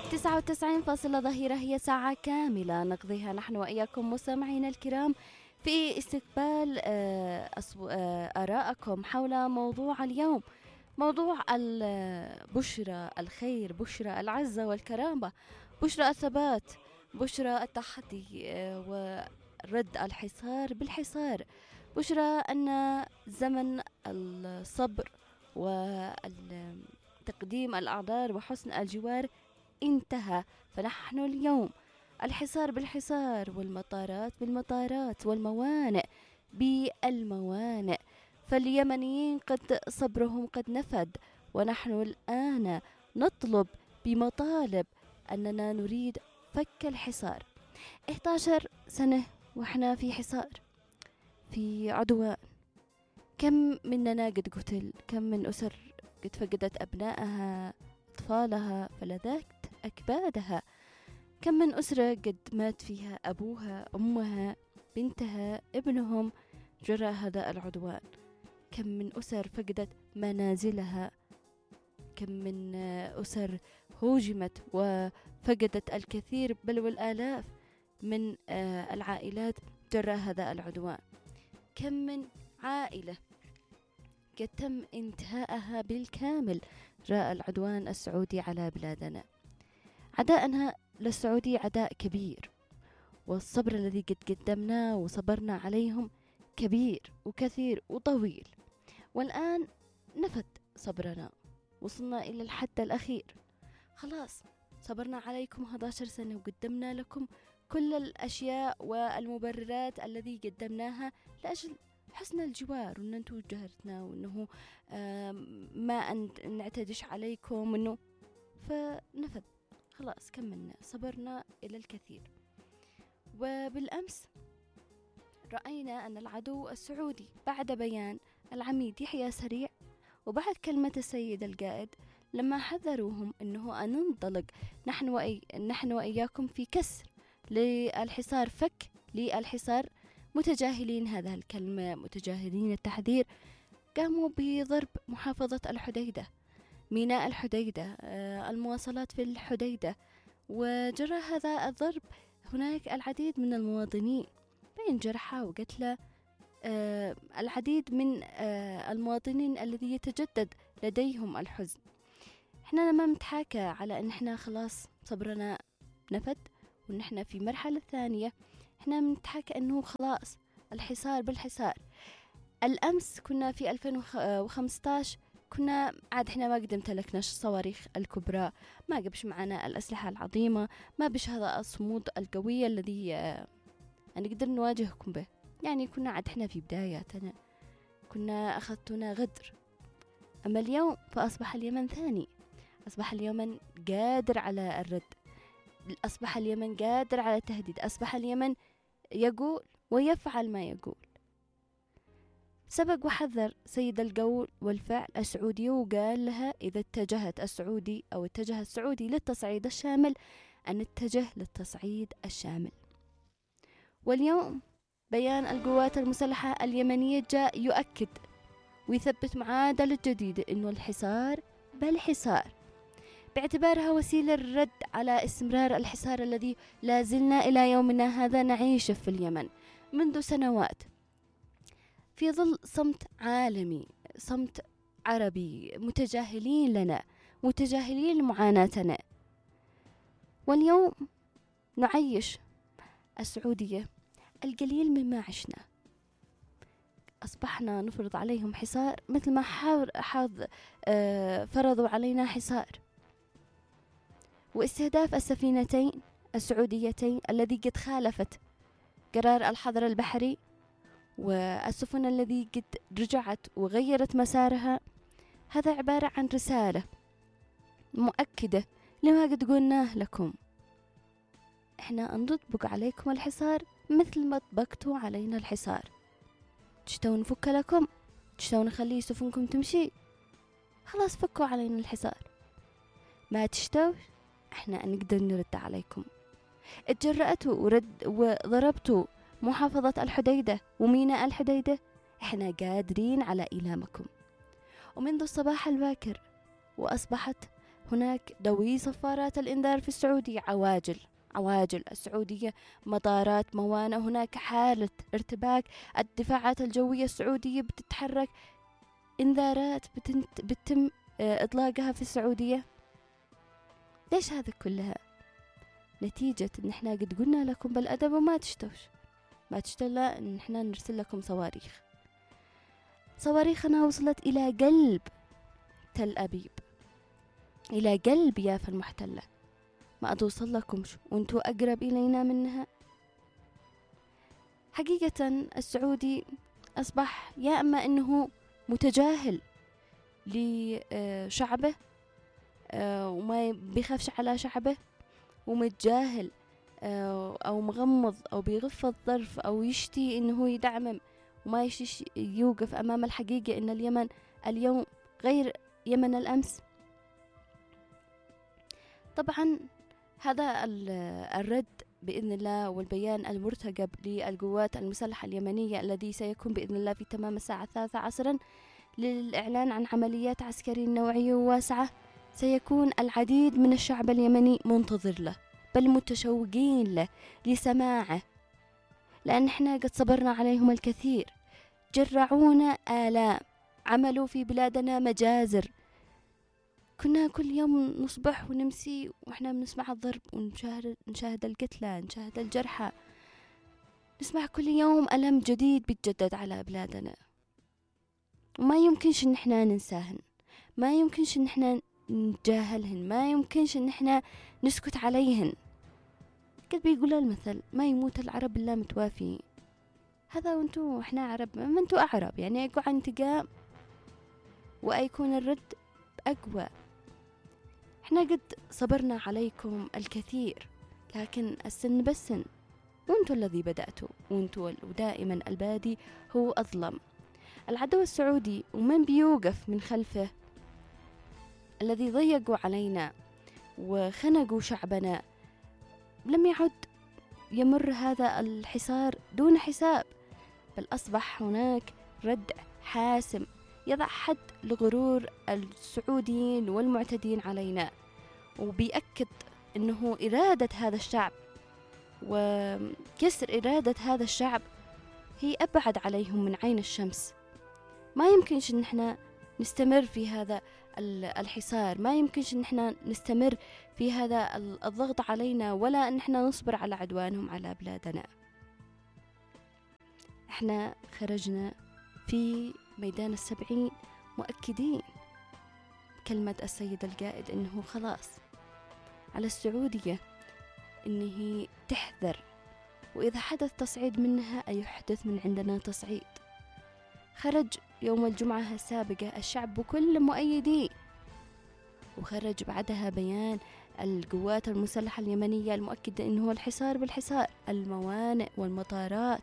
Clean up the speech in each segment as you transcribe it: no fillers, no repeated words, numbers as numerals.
99 ظهيرة هي ساعة كاملة نقضيها نحن وإياكم مستمعينا الكرام في استقبال آرائكم حول موضوع اليوم، موضوع البشرى الخير، بشرى العزة والكرامة، بشرى الثبات، بشرى التحدي ورد الحصار بالحصار، بشرى أن زمن الصبر وتقديم الأعذار وحسن الجوار انتهى. فنحن اليوم الحصار بالحصار والمطارات بالمطارات والموانئ بالموانئ، فاليمنيين قد صبرهم قد نفد، ونحن الآن نطلب بمطالب أننا نريد فك الحصار. 11 سنة وإحنا في حصار، في عدوان. كم مننا قد قتل، كم من أسر قد فقدت أبنائها، أطفالها، فلذات أكبادها، كم من أسرة قد مات فيها أبوها، أمها، بنتها، ابنهم جراء هذا العدوان. كم من أسر فقدت منازلها، كم من أسر هوجمت وفقدت الكثير بل والآلاف من العائلات جراء هذا العدوان. كم من عائلة قد تم انتهاءها بالكامل جراء العدوان السعودي على بلادنا. عداءنا للسعودي عداء كبير، والصبر الذي قد قدمناه وصبرنا عليهم كبير وكثير وطويل، والآن نفد صبرنا، وصلنا إلى الحد الأخير. خلاص صبرنا عليكم 11 سنة وقدمنا لكم كل الأشياء والمبررات الذي قدمناها لأجل حسن الجوار، وأن أنتوا جهرتنا، وأنه ما نعتدش عليكم، وأنه فنفد. خلاص كملنا، صبرنا إلى الكثير. وبالأمس رأينا أن العدو السعودي بعد بيان العميد يحيى سريع وبعد كلمة السيد القائد لما حذروهم أنه أن ننطلق نحن وإياكم في كسر للحصار، فك للحصار، متجاهلين هذا الكلمة، متجاهلين التحذير، قاموا بضرب محافظة الحديدة، ميناء الحديدة، المواصلات في الحديدة. وجرى هذا الضرب هناك العديد من المواطنين بين جرحى وقتلى، العديد من المواطنين الذي يتجدد لديهم الحزن. احنا لما نتحاكى على ان احنا خلاص صبرنا نفد وان احنا في مرحلة ثانية، احنا نتحاكى انه خلاص الحصار بالحصار. الامس كنا في 2015، كنا عاد احنا ما قد امتلكناش الصواريخ الكبرى، ما قبش معنا الأسلحة العظيمة، ما بش هذا الصمود القوي الذي نقدر نواجهكم به. يعني كنا عاد احنا في بداياتنا، كنا أخذتنا غدر. أما اليوم فأصبح اليمن ثاني، أصبح اليمن قادر على الرد، أصبح اليمن قادر على التهديد، أصبح اليمن يقول ويفعل ما يقول. سبق وحذر سيد القول والفعل السعودي وقال لها إذا اتجهت السعودي أو اتجه السعودي للتصعيد الشامل أن نتجه للتصعيد الشامل. واليوم بيان القوات المسلحة اليمنية جاء يؤكد ويثبت معادلة جديدة إنه الحصار بالحصار، باعتبارها وسيلة الرد على استمرار الحصار الذي لازلنا إلى يومنا هذا نعيشه في اليمن منذ سنوات، في ظل صمت عالمي، صمت عربي، متجاهلين لنا، متجاهلين معاناتنا. واليوم نعيش السعودية القليل مما عشنا. أصبحنا نفرض عليهم حصار مثل ما فرضوا علينا حصار، واستهداف السفينتين السعوديتين الذي قد خالفت قرار الحظر البحري، والسفن الذي قد رجعت وغيرت مسارها. هذا عبارة عن رسالة مؤكدة لما قد قلناه لكم، احنا نطبق عليكم الحصار مثل ما طبقتوا علينا الحصار. تشتون نفك لكم، تشتون نخلي سفنكم تمشي، خلاص فكوا علينا الحصار. ما تشتوش احنا نقدر نرد عليكم. اتجرأتوا وضربتوا محافظة الحديدة وميناء الحديدة، احنا قادرين على إيلامكم. ومنذ الصباح الباكر وأصبحت هناك دوي صفارات الإنذار في السعودية، عواجل السعودية، مطارات، موانئ. هناك حالة ارتباك، الدفاعات الجوية السعودية بتتحرك، إنذارات بتم إطلاقها في السعودية. ليش هذا كلها؟ نتيجة إن إحنا قد قلنا لكم بالأدب وما تشتوش، ما تشتلا إن إحنا نرسل لكم صواريخنا وصلت إلى قلب تل أبيب، إلى قلب يافا المحتلة، ما أتوصل لكمش وانتو أقرب إلينا منها. حقيقة السعودي أصبح يا أما أنه متجاهل لشعبه وما بيخافش على شعبه، ومتجاهل أو مغمض أو بيغف الظرف أو يشتي أنه يدعمم وما يشتي يوقف أمام الحقيقة أن اليمن اليوم غير يمن الأمس. طبعا هذا الرد بإذن الله والبيان المرتقب للقوات المسلحة اليمنية الذي سيكون بإذن الله في تمام الساعة 3 عصرا للإعلان عن عمليات عسكرية نوعية واسعة، سيكون العديد من الشعب اليمني منتظر له، بل متشوقين له لسماعه، لأن احنا قد صبرنا عليهم الكثير، جرعونا آلام، عملوا في بلادنا مجازر، كنا كل يوم نصبح ونمسي وإحنا بنسمع الضرب ونشاهد القتلى، نشاهد الجرحى، نسمع كل يوم ألم جديد بيتجدد على بلادنا، وما يمكنش إن إحنا ننساهن، ما يمكنش إن إحنا نتجاهلهن، ما يمكنش إن إحنا نسكت عليهن. قد بيقول المثل ما يموت العرب إلا متوافي. هذا وانتو إحنا عرب، ما انتو أعرب، يعني أقوى عن انتقام وأيكون الرد أقوى. احنا قد صبرنا عليكم الكثير، لكن السن بالسن، وانتو الذي بدأتوا، وانتو ودائما البادي هو أظلم. العدو السعودي ومن بيوقف من خلفه، الذي ضيقوا علينا وخنقوا شعبنا، لم يعد يمر هذا الحصار دون حساب، بل أصبح هناك ردع حاسم يضع حد لغرور السعوديين والمعتدين علينا، وبيأكد أنه إرادة هذا الشعب وكسر إرادة هذا الشعب هي أبعد عليهم من عين الشمس. ما يمكنش أن احنا نستمر في هذا الحصار، ما يمكنش أن احنا نستمر في هذا الضغط علينا، ولا أن احنا نصبر على عدوانهم على بلادنا. احنا خرجنا في ميدان السبعين مؤكدين كلمة السيد القائد أنه خلاص على السعودية أنه تحذر، وإذا حدث تصعيد منها أي يحدث من عندنا تصعيد. خرج يوم الجمعة السابقة الشعب بكل مؤيدين، وخرج بعدها بيان القوات المسلحة اليمنية المؤكد أنه الحصار بالحصار، الموانئ والمطارات،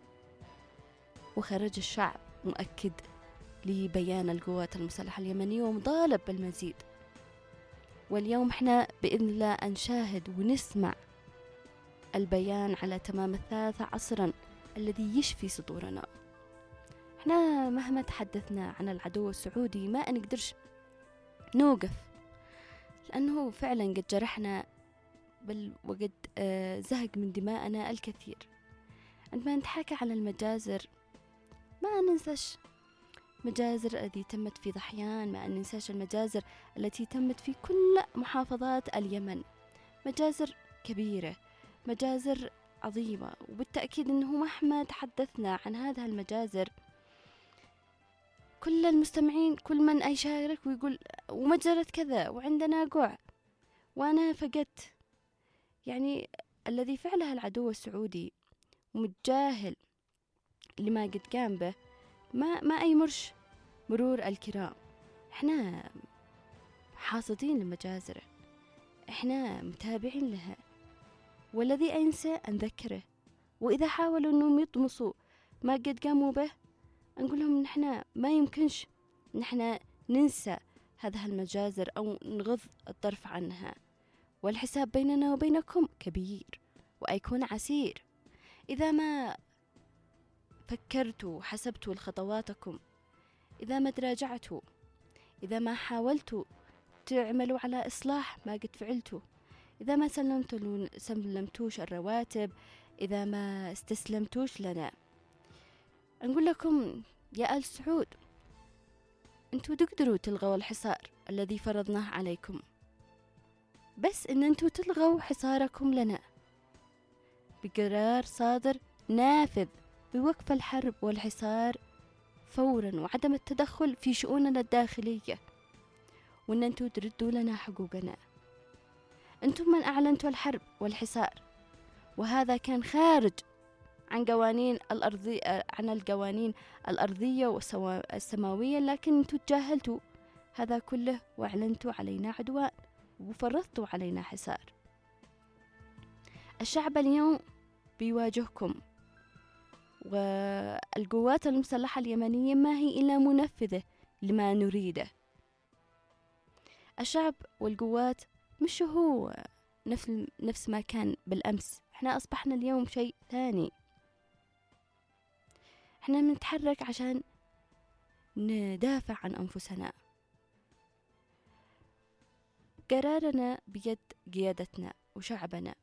وخرج الشعب مؤكد لبيان القوات المسلحة اليمنية ومطالب بالمزيد. واليوم احنا بإذن الله نشاهد ونسمع البيان على تمام 3 عصرا الذي يشفي صدورنا. احنا مهما تحدثنا عن العدو السعودي ما نقدرش نوقف، لأنه فعلا قد جرحنا بل وقد زهق من دماءنا الكثير. عندما نتحكى عن المجازر ما ننساش مجازر التي تمت في ضحيان، ما ننساش المجازر التي تمت في كل محافظات اليمن، مجازر كبيرة، مجازر عظيمة. وبالتأكيد أنه مهما تحدثنا عن هذه المجازر كل المستمعين، كل من يشارك ويقول ومجزرة كذا وعندنا قوع وأنا فقدت، يعني الذي فعله العدو السعودي ومتجاهل لما قد قام به ما يمرش مرور الكرام. احنا حاصدين لمجازره، احنا متابعين لها، والذي أنسى نذكره، وإذا حاولوا أنهم يطمسوا ما قد قاموا به نقول لهم نحن ما يمكنش نحن ننسى هذه المجازر أو نغض الطرف عنها، والحساب بيننا وبينكم كبير وأيكون عسير. إذا ما فكرتوا حسبتوا لخطواتكم، إذا ما تراجعتوا، إذا ما حاولتوا تعملوا على إصلاح ما قد فعلتوا، إذا ما سلمتوش الرواتب، إذا ما استسلمتوش لنا. نقول لكم يا آل سعود، أنتوا تقدروا تلغوا الحصار الذي فرضناه عليكم، بس إن أنتوا تلغوا حصاركم لنا بقرار صادر نافذ بوقف الحرب والحصار فورا، وعدم التدخل في شؤوننا الداخلية، وإن أنتوا تردوا لنا حقوقنا. أنتم من أعلنتوا الحرب والحصار، وهذا كان خارج عن القوانين الأرضية والسماوية، لكن أنتوا تجاهلتوا هذا كله وأعلنتوا علينا عدوان وفرضتوا علينا حصار. الشعب اليوم بيواجهكم، والقوات المسلحة اليمنية ما هي إلا منفذة لما نريده. الشعب والقوات مش هو نفس ما كان بالأمس، احنا أصبحنا اليوم شيء ثاني. احنا بنتحرك عشان ندافع عن أنفسنا. قرارنا بيد قيادتنا وشعبنا.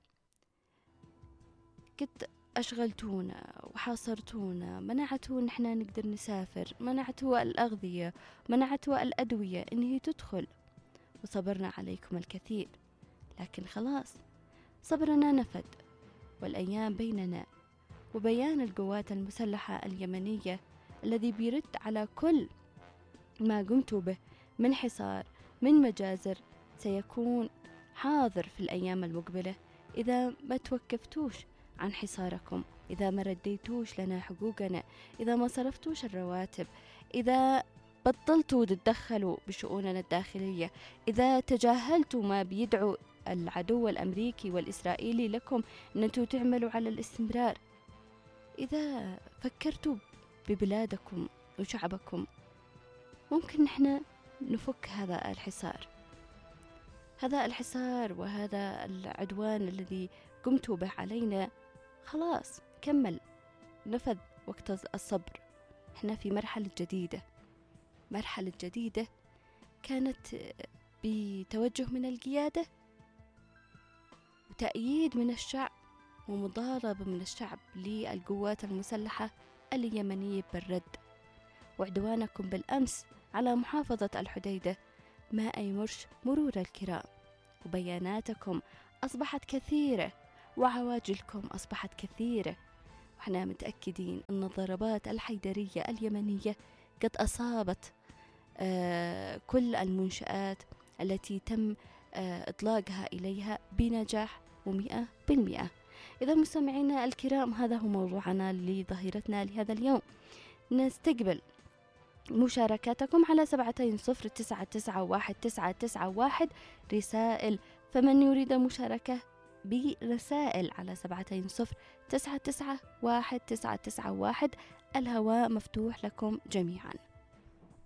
قد أشغلتونا وحاصرتونا، منعتوا إن احنا نقدر نسافر، منعتوا الأغذية، منعتوا الأدوية إن هي تدخل، وصبرنا عليكم الكثير، لكن خلاص صبرنا نفد، والأيام بيننا. وبيان القوات المسلحة اليمنية الذي بيرد على كل ما قمتوا به من حصار، من مجازر، سيكون حاضر في الأيام المقبلة إذا ما توقفتوش عن حصاركم، إذا ما رديتوش لنا حقوقنا، إذا ما صرفتوش الرواتب، إذا بطلتوا تتدخلوا بشؤوننا الداخلية، إذا تجاهلتوا ما بيدعو العدو الأمريكي والإسرائيلي لكم أن أنتوا تعملوا على الاستمرار، إذا فكرتوا ببلادكم وشعبكم، ممكن نحن نفك هذا الحصار وهذا العدوان الذي قمتوا به علينا. خلاص كمل، نفذ وقت الصبر. احنا في مرحلة جديدة كانت بتوجه من القيادة وتأييد من الشعب ومضاربة من الشعب للقوات المسلحة اليمنية بالرد. وعدوانكم بالأمس على محافظة الحديدة ما يمرش مرور الكرام، وبياناتكم أصبحت كثيرة وعواجلكم أصبحت كثيرة، وإحنا متأكدين أن الضربات الحيدرية اليمنية قد أصابت كل المنشآت التي تم إطلاقها إليها بنجاح 100%. إذا مستمعينا الكرام، هذا هو موضوعنا لظهيرتنا لهذا اليوم. نستقبل مشاركاتكم على 709919991 رسائل، فمن يريد مشاركة برسائل على 709919991 الهواء مفتوح لكم جميعا.